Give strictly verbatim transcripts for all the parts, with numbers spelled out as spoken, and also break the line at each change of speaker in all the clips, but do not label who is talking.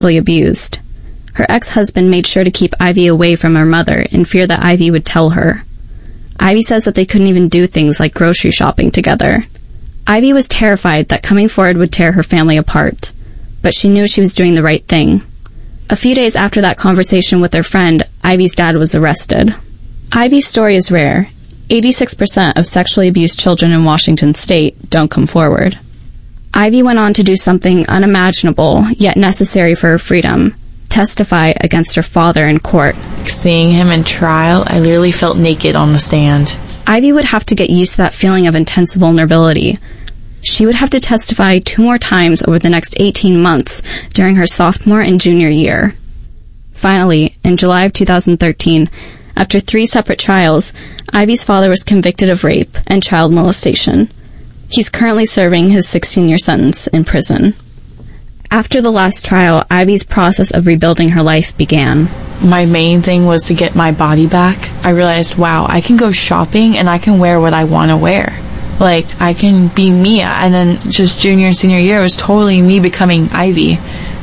sexually abused. Her ex-husband made sure to keep Ivy away from her mother in fear that Ivy would tell her. Ivy says that they couldn't even do things like grocery shopping together. Ivy was terrified that coming forward would tear her family apart, but she knew she was doing the right thing. A few days after that conversation with her friend, Ivy's dad was arrested. Ivy's story is rare. eighty-six percent of sexually abused children in Washington state don't come forward. Ivy went on to do something unimaginable, yet necessary for her freedom: testify against her father in court.
Seeing him in trial, I literally felt naked on the stand.
Ivy would have to get used to that feeling of intense vulnerability. She would have to testify two more times over the next eighteen months during her sophomore and junior year. Finally, in July of two thousand thirteen, after three separate trials, Ivy's father was convicted of rape and child molestation. He's currently serving his sixteen-year sentence in prison. After the last trial, Ivy's process of rebuilding her life began.
My main thing was to get my body back. I realized, wow, I can go shopping and I can wear what I want to wear. Like, I can be Mia. And then just junior and senior year was totally me becoming Ivy.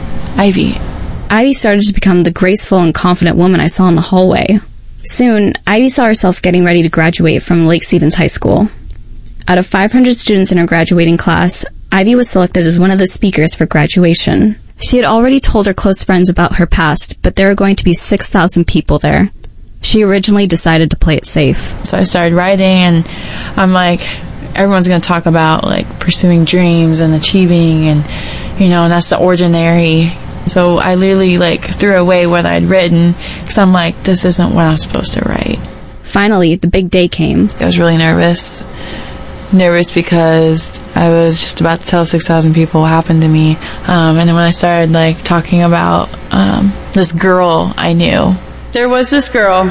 Ivy.
Ivy started to become the graceful and confident woman I saw in the hallway. Soon, Ivy saw herself getting ready to graduate from Lake Stevens High School. Out of five hundred students in her graduating class, Ivy was selected as one of the speakers for graduation. She had already told her close friends about her past, but there were going to be six thousand people there. She originally decided to play it safe.
So I started writing, and I'm like, everyone's going to talk about, like, pursuing dreams and achieving, and, you know, and that's the ordinary. So I literally, like, threw away what I'd written, because I'm like, this isn't what I'm supposed to write.
Finally, the big day came.
I was really nervous. Nervous because I was just about to tell six thousand people what happened to me. Um, and then when I started, like, talking about um, this girl I knew.
There was this girl.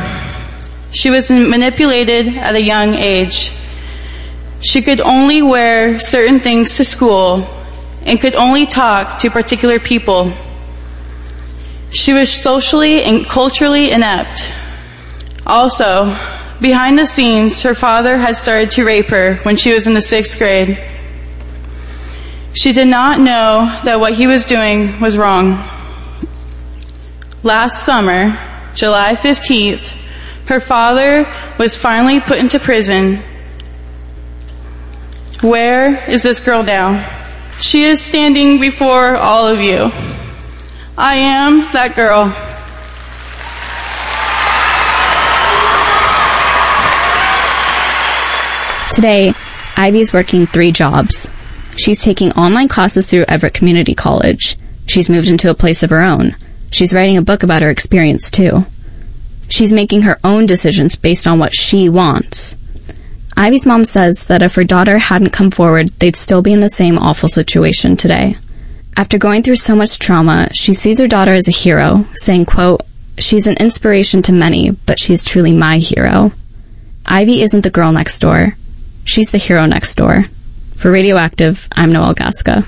She was manipulated at a young age. She could only wear certain things to school and could only talk to particular people. She was socially and culturally inept. Also, behind the scenes, her father had started to rape her when she was in the sixth grade. She did not know that what he was doing was wrong. Last summer, July fifteenth, her father was finally put into prison. Where is this girl now? She is standing before all of you. I am that girl.
Today, Ivy's working three jobs. She's taking online classes through Everett Community College. She's moved into a place of her own. She's writing a book about her experience, too. She's making her own decisions based on what she wants. Ivy's mom says that if her daughter hadn't come forward, they'd still be in the same awful situation today. After going through so much trauma, she sees her daughter as a hero, saying, quote, "She's an inspiration to many, but she's truly my hero." Ivy isn't the girl next door. She's the hero next door. For Radioactive, I'm Noelle Gasca.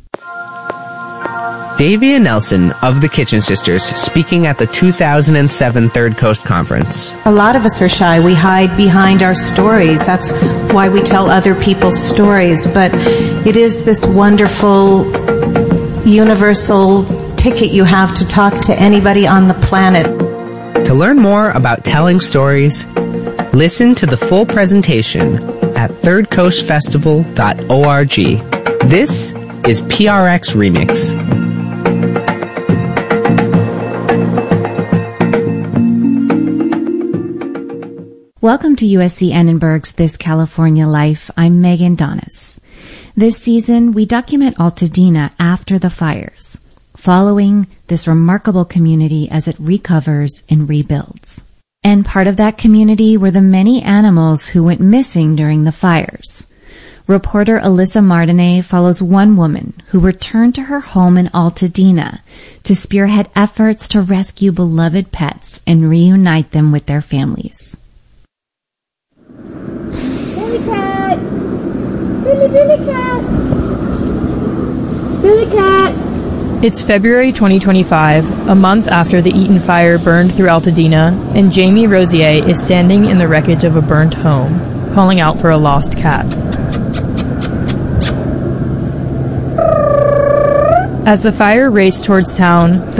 Davia Nelson of the Kitchen Sisters speaking at the two thousand seven Third Coast Conference.
A lot of us are shy. We hide behind our stories. That's why we tell other people's stories. But it is this wonderful, universal ticket you have to talk to anybody on the planet.
To learn more about telling stories, listen to the full presentation at third coast festival dot org. This is P R X Remix.
Welcome to U S C Annenberg's This California Life. I'm Megan Donis. This season, we document Altadena after the fires, following this remarkable community as it recovers and rebuilds. And part of that community were the many animals who went missing during the fires. Reporter Alyssa Martinet follows one woman who returned to her home in Altadena to spearhead efforts to rescue beloved pets and reunite them with their families.
Billy Cat! Billy, Billy Cat! Billy Cat!
It's February twenty twenty-five, a month after the Eaton fire burned through Altadena, and Jamie Rosier is standing in the wreckage of a burnt home, calling out for a lost cat. As the fire raced towards town,